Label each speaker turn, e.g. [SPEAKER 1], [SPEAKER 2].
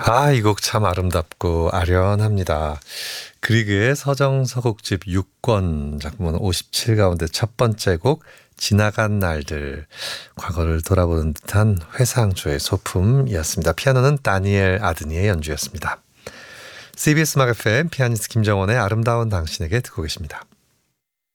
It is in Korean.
[SPEAKER 1] 이 곡 참 아름답고 아련합니다. 그리그의 서정서곡집 6권 작품 57 가운데 첫 번째 곡 지나간 날들, 과거를 돌아보는 듯한 회상조의 소품이었습니다. 피아노는 다니엘 아드니의 연주였습니다. CBS 음악 FM 피아니스트 김정원의 아름다운 당신에게 듣고 계십니다.